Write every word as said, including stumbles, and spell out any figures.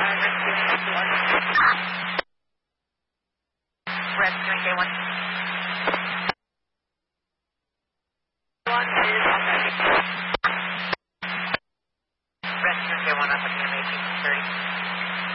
Red three K one. One is on that. Red three K one up at the M eighteen thirty.